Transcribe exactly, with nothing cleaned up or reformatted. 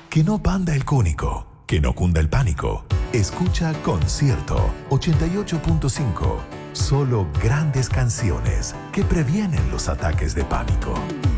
Que no panda el cónico, que no cunda el pánico. Escucha Concierto ochenta y ocho punto cinco. Solo grandes canciones que previenen los ataques de pánico.